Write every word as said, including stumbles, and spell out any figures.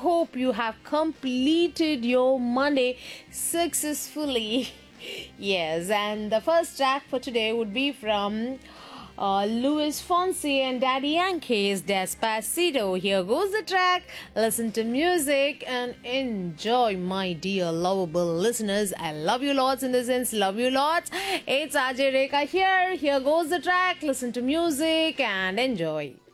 hope you have completed your Monday successfully. Yes, and the first track for today would be from uh, Luis Fonsi and Daddy Yankee's Despacito. Here goes the track. Listen to music and enjoy, my dear lovable listeners. I love you lots in the sense, love you lots. It's Ajay Rekha here. Here goes the track. Listen to music and enjoy.